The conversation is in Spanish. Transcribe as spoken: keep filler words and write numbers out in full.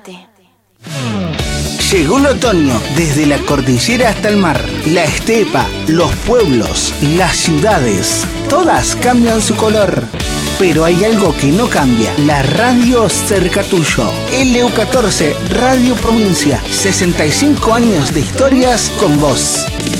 Llegó el otoño, desde la cordillera hasta el mar, la estepa, los pueblos, las ciudades, todas cambian su color. Pero hay algo que no cambia, la radio cerca tuyo. L U catorce, Radio Provincia, sesenta y cinco años de historias con vos.